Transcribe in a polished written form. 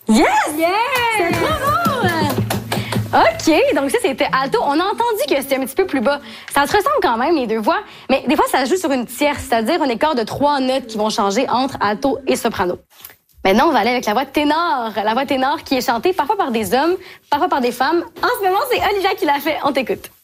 Yes! Yeah! C'est trop bon! OK, donc ça, c'était alto. On a entendu que c'était un petit peu plus bas. Ça se ressemble quand même, les deux voix, mais des fois, ça se joue sur une tierce, c'est-à-dire un écart de 3 notes qui vont changer entre alto et soprano. Maintenant, on va aller avec la voix ténor. La voix ténor qui est chantée parfois par des hommes, parfois par des femmes. En ce moment, c'est Olivia qui l'a fait. On t'écoute.